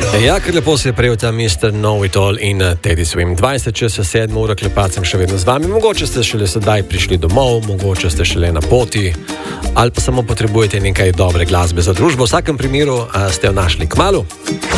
Ja, ker lepo se je prejel ta Mr. Know It All in Teddy Swim. 20 čez 7 ura klepacem še vedno z vami. Mogoče ste šele sedaj prišli domov, mogoče ste šele na poti, ali pa samo potrebujete nekaj dobre glasbe za družbo. V vsakem primeru ste jo našli kmalu.